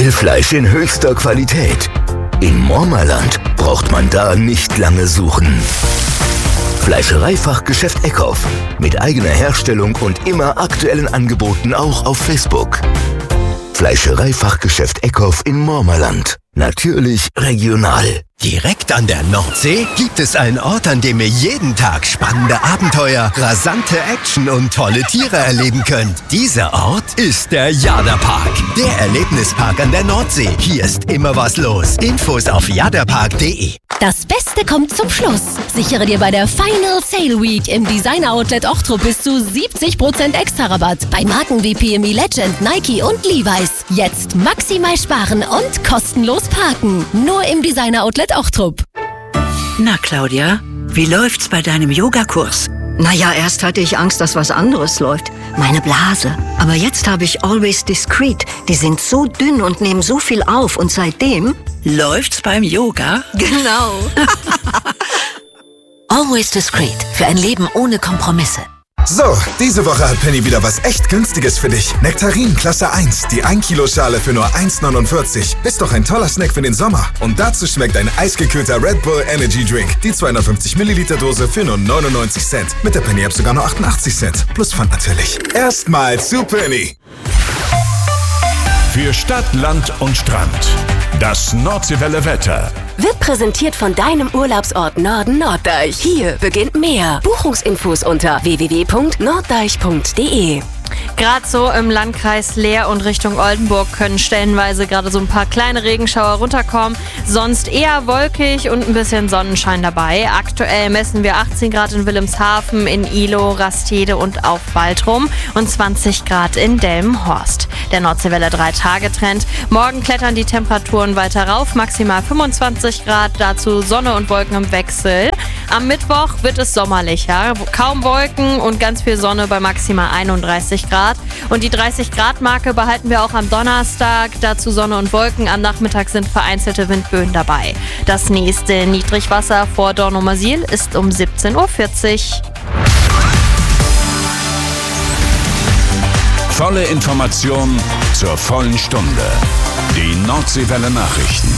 Grillfleisch in höchster Qualität. In Mormerland braucht man da nicht lange suchen. Fleischereifachgeschäft Eckhoff. Mit eigener Herstellung und immer aktuellen Angeboten auch auf Facebook. Fleischereifachgeschäft Eckhoff in Mormerland. Natürlich regional. Direkt an der Nordsee gibt es einen Ort, an dem ihr jeden Tag spannende Abenteuer, rasante Action und tolle Tiere erleben könnt. Dieser Ort ist der Jadapark, der Erlebnispark an der Nordsee. Hier ist immer was los. Infos auf jadapark.de. Das Beste kommt zum Schluss. Sichere dir bei der Final Sale Week im Designer Outlet Ochtrup bis zu 70% Extra-Rabatt bei Marken wie PME Legend, Nike und Levi's. Jetzt maximal sparen und kostenlos parken. Nur im Designer Outlet Ochtrup. Na Claudia, wie läuft's bei deinem Yogakurs? Naja, erst hatte ich Angst, dass was anderes läuft. Meine Blase. Aber jetzt habe ich Always Discreet. Die sind so dünn und nehmen so viel auf. Und seitdem... Läuft's beim Yoga? Genau. Always Discreet. Für ein Leben ohne Kompromisse. So, diese Woche hat Penny wieder was echt Günstiges für dich. Nektarin Klasse 1, die 1 Kilo Schale für nur 1,49. Ist doch ein toller Snack für den Sommer. Und dazu schmeckt ein eisgekühlter Red Bull Energy Drink. Die 250 Milliliter Dose für nur 99 Cent. Mit der Penny-App sogar nur 88 Cent. Plus Pfand natürlich. Erstmal zu Penny. Für Stadt, Land und Strand. Das Nordseewelle Wetter. Wird präsentiert von deinem Urlaubsort Norden Norddeich. Hier beginnt mehr. Buchungsinfos unter www.norddeich.de. Gerade so im Landkreis Leer und Richtung Oldenburg können stellenweise gerade so ein paar kleine Regenschauer runterkommen. Sonst eher wolkig und ein bisschen Sonnenschein dabei. Aktuell messen wir 18 Grad in Wilhelmshaven, in Ihlow, Rastede und auf Baltrum und 20 Grad in Delmenhorst. Der Nordseewelle 3-Tage-Trend. Morgen klettern die Temperaturen weiter rauf, maximal 25 Grad, dazu Sonne und Wolken im Wechsel. Am Mittwoch wird es sommerlicher, kaum Wolken und ganz viel Sonne bei maximal 31 Grad. Und die 30-Grad-Marke behalten wir auch am Donnerstag. Dazu Sonne und Wolken. Am Nachmittag sind vereinzelte Windböen dabei. Das nächste Niedrigwasser vor Dornumersiel ist um 17:40 Uhr. Volle Information zur vollen Stunde. Die Nordseewelle Nachrichten.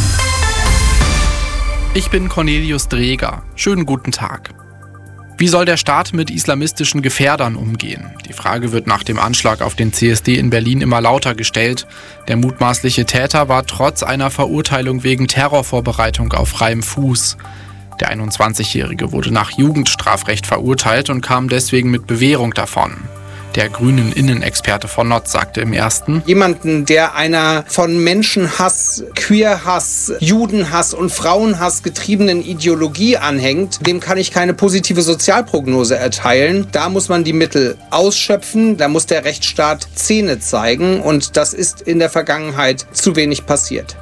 Ich bin Cornelius Dreger. Schönen guten Tag. Wie soll der Staat mit islamistischen Gefährdern umgehen? Die Frage wird nach dem Anschlag auf den CSD in Berlin immer lauter gestellt. Der mutmaßliche Täter war trotz einer Verurteilung wegen Terrorvorbereitung auf freiem Fuß. Der 21-Jährige wurde nach Jugendstrafrecht verurteilt und kam deswegen mit Bewährung davon. Der grünen Innenexperte von Notz sagte im Ersten: Jemanden, der einer von Menschenhass, Queerhass, Judenhass und Frauenhass getriebenen Ideologie anhängt, dem kann ich keine positive Sozialprognose erteilen. Da muss man die Mittel ausschöpfen, da muss der Rechtsstaat Zähne zeigen und das ist in der Vergangenheit zu wenig passiert.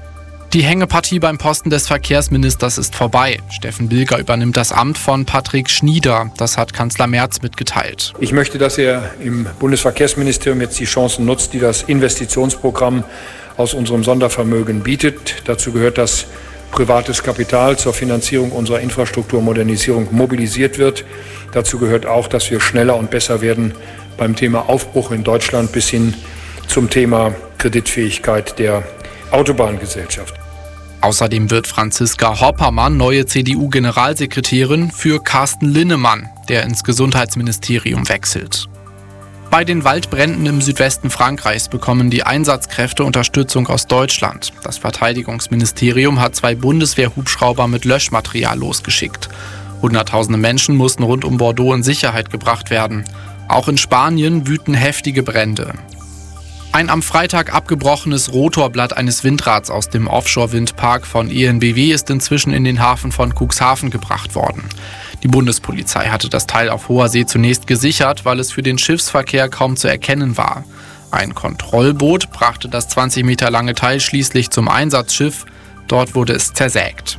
Die Hängepartie beim Posten des Verkehrsministers ist vorbei. Steffen Bilger übernimmt das Amt von Patrick Schnieder. Das hat Kanzler Merz mitgeteilt. Ich möchte, dass er im Bundesverkehrsministerium jetzt die Chancen nutzt, die das Investitionsprogramm aus unserem Sondervermögen bietet. Dazu gehört, dass privates Kapital zur Finanzierung unserer Infrastrukturmodernisierung mobilisiert wird. Dazu gehört auch, dass wir schneller und besser werden beim Thema Aufbruch in Deutschland bis hin zum Thema Kreditfähigkeit der Autobahngesellschaft. Außerdem wird Franziska Hoppermann neue CDU-Generalsekretärin für Carsten Linnemann, der ins Gesundheitsministerium wechselt. Bei den Waldbränden im Südwesten Frankreichs bekommen die Einsatzkräfte Unterstützung aus Deutschland. Das Verteidigungsministerium hat 2 Bundeswehr-Hubschrauber mit Löschmaterial losgeschickt. Hunderttausende Menschen mussten rund um Bordeaux in Sicherheit gebracht werden. Auch in Spanien wüten heftige Brände. Ein am Freitag abgebrochenes Rotorblatt eines Windrads aus dem Offshore-Windpark von EnBW ist inzwischen in den Hafen von Cuxhaven gebracht worden. Die Bundespolizei hatte das Teil auf hoher See zunächst gesichert, weil es für den Schiffsverkehr kaum zu erkennen war. Ein Kontrollboot brachte das 20 Meter lange Teil schließlich zum Einsatzschiff. Dort wurde es zersägt.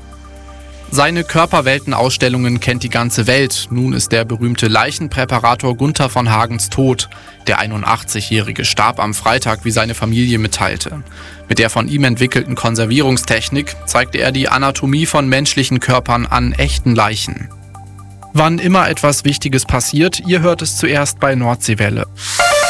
Seine Körperweltenausstellungen kennt die ganze Welt. Nun ist der berühmte Leichenpräparator Gunther von Hagens tot. Der 81-Jährige starb am Freitag, wie seine Familie mitteilte. Mit der von ihm entwickelten Konservierungstechnik zeigte er die Anatomie von menschlichen Körpern an echten Leichen. Wann immer etwas Wichtiges passiert, ihr hört es zuerst bei Nordseewelle.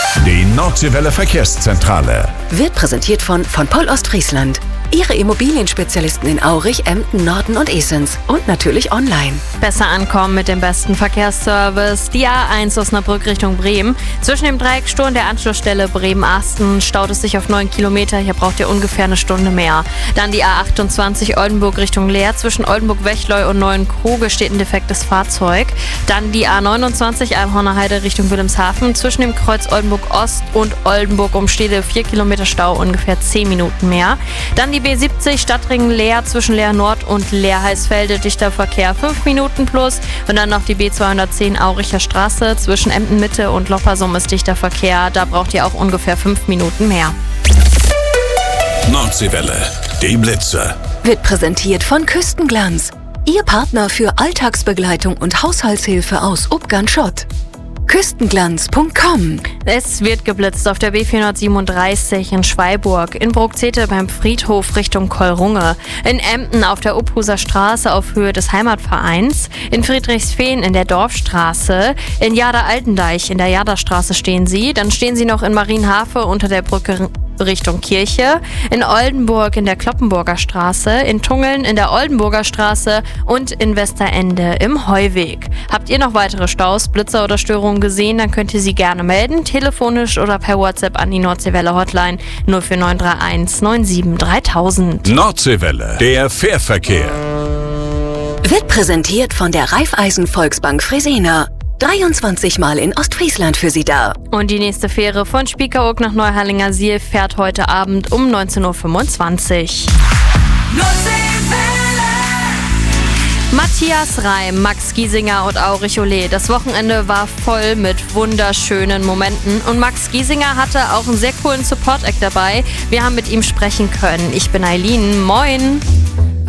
Die Nordseewelle Verkehrszentrale. Wird präsentiert von Poll Ostfriesland. Ihre Immobilienspezialisten in Aurich, Emden, Norden und Esens. Und natürlich online. Besser ankommen mit dem besten Verkehrsservice. Die A1 Osnabrück Richtung Bremen. Zwischen dem Dreieckstor und der Anschlussstelle Bremen-Asten staut es sich auf 9 Kilometer. Hier braucht ihr ungefähr eine Stunde mehr. Dann die A28 Oldenburg Richtung Leer. Zwischen Oldenburg-Wechleu und Neuenkruge steht ein defektes Fahrzeug. Dann die A29 Almhorner Heide Richtung Wilhelmshaven. Zwischen dem Kreuz Oldenburg-Ost und Oldenburg-Umstede 4 Kilometer Stau, ungefähr 10 Minuten mehr. Dann die B70 Stadtring Leer zwischen Leer Nord und Leer Heißfelde, dichter Verkehr 5 Minuten plus. Und dann noch die B210 Auricher Straße zwischen Emden Mitte und Loppersum ist dichter Verkehr. Da braucht ihr auch ungefähr 5 Minuten mehr. Nordseewelle, die Blitze. Wird präsentiert von Küstenglanz. Ihr Partner für Alltagsbegleitung und Haushaltshilfe aus Ubgern-Schott. Küstenglanz.com. Es wird geblitzt auf der B437 in Schweiburg, in Bruckzete beim Friedhof Richtung Kolrunge, in Emden auf der Uphuser Straße auf Höhe des Heimatvereins, in Friedrichsfehn in der Dorfstraße, in Jada-Altendeich in der Jadastraße stehen sie, dann stehen sie noch in Marienhafe unter der Brücke Richtung Kirche, in Oldenburg in der Kloppenburger Straße, in Tungeln in der Oldenburger Straße und in Westerende im Heuweg. Habt ihr noch weitere Staus, Blitzer oder Störungen gesehen, dann könnt ihr sie gerne melden, telefonisch oder per WhatsApp an die Nordseewelle Hotline 04931 97 3000. Nordseewelle, der Fährverkehr. Wird präsentiert von der Raiffeisen Volksbank Fresenier. 23 Mal in Ostfriesland für Sie da. Und die nächste Fähre von Spiekeroog nach Neuharlingersiel fährt heute Abend um 19.25 Uhr. Matthias Reim, Max Giesinger und Aurich Ole. Das Wochenende war voll mit wunderschönen Momenten und Max Giesinger hatte auch einen sehr coolen Support-Act dabei. Wir haben mit ihm sprechen können. Ich bin Eileen. Moin!